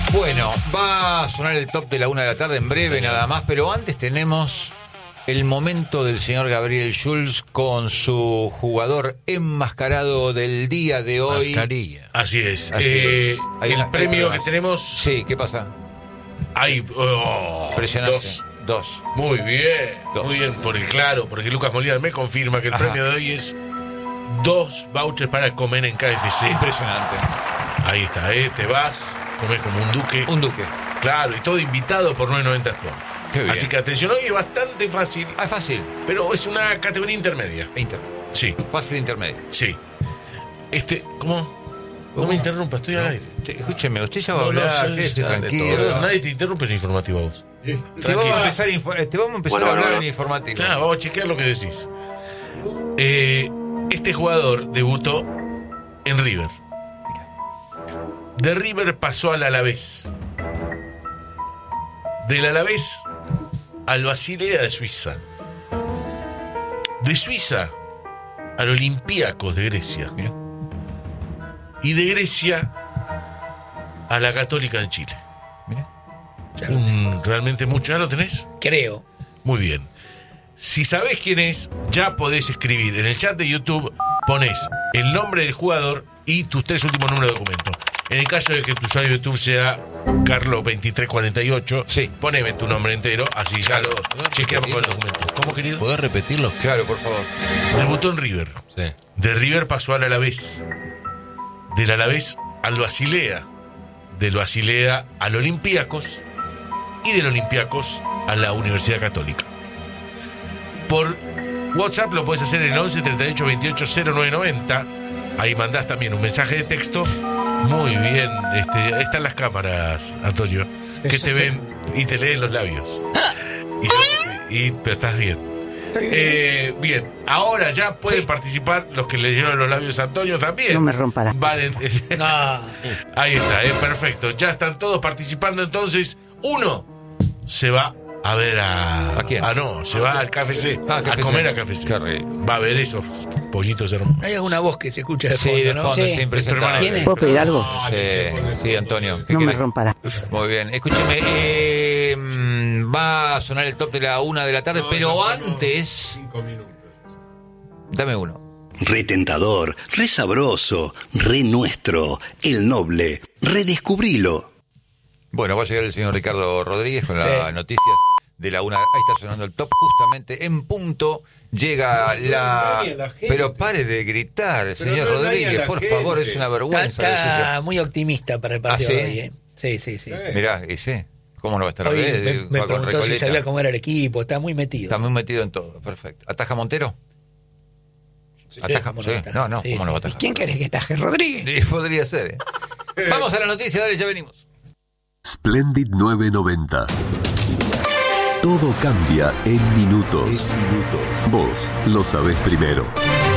Bueno, va a sonar el top de la 1 de la tarde en breve, nada más, pero antes tenemos el momento del señor Gabriel Schulz con su jugador enmascarado del día de hoy. Mascarilla. Así es. Así es. El premio que tenemos. Sí, ¿qué pasa? Hay Impresionante. Dos. Muy bien. Dos. Muy bien. Porque Lucas Molina me confirma que el premio de hoy es 2 vouchers para comer en KFC. Impresionante. Ahí está, te vas, comes como un duque. Un duque. Claro, y todo invitado por 9.90 Sport. Qué bien. Así que atención, hoy es bastante fácil, Ah, es fácil. pero es una categoría intermedia. Sí, Fácil intermedio. sí. ¿Cómo? No me interrumpas, estoy al aire. Escúcheme, usted ya va a No, hablar. no, quédese sí, tranquilo. nadie te interrumpe en el informativo a vos. Te vamos a empezar a hablar en informativo. Claro, vamos a chequear lo que decís. Este jugador debutó en River. De River pasó al Alavés. Del Alavés al Basilea de Suiza. De Suiza al Olympiacos de Grecia. Mira. Y de Grecia a la Católica de Chile. Mira. Realmente mucho. ¿Ya lo tenés? Creo. Muy bien. Si sabés quién es, ya podés escribir. En el chat de YouTube ponés el nombre del jugador y tus 3 últimos números de documento. En el caso de que tu usuario de YouTube sea Carlos2348, sí, poneme tu nombre entero, así ya lo chequeamos con el documento. ¿Cómo, querido? ¿Podés repetirlo? Claro, por favor. Debutó en River. Sí. De River pasó al Alavés. Del Alavés al Basilea. Del Basilea al Olympiacos. Y del Olympiacos a la Universidad Católica. Por WhatsApp lo puedes hacer en el 11 38 28 0990. Ahí mandás también un mensaje de texto. Muy bien. Están las cámaras, Antonio, que te ven y te leen los labios. Pero estás bien. Bien, ahora ya pueden participar los que leyeron los labios a Antonio también. No me rompa las Ahí está, perfecto. Ya están todos participando, entonces uno se va a ver ¿A quién? Se va al KFC, a KFC. comer a KFC. Qué rico. Va a ver esos pollitos hermosos. Hay alguna voz que se escucha de Sí, fondo, de ¿no? fondo, Sí. sí, impresionante. ¿Quién es? ¿Puedo pedir algo? Sí, Antonio. ¿qué No me querés? rompa las... Muy bien, escúcheme, va a sonar el top de la 1 de la tarde, pero antes... 5 minutos. Dame uno. Re tentador, re sabroso, re nuestro, el noble, redescubrilo. Bueno, va a llegar el señor Ricardo Rodríguez con Sí. las noticias de la 1. Ahí está sonando el top, justamente en punto llega la... Pero pare de gritar, señor Rodríguez, por favor, es una vergüenza. Está muy optimista para el partido ¿Ah, sí? de hoy, ¿eh? Sí. Mirá, ese, ¿cómo no va a estar? Hoy bien? me Va con preguntó si Recoleta. sabía cómo era el equipo, está muy metido. Está muy metido en todo, perfecto. ¿Ataja Montero? ¿Ataja? ¿cómo Sí. no va a No, atajar? Sí, ¿cómo no va a sí. atajar? ¿Quién querés que taje, Rodríguez? Sí, podría ser, Vamos a la noticia, dale, ya venimos. Splendid 990. Todo cambia en minutos. Vos lo sabés primero.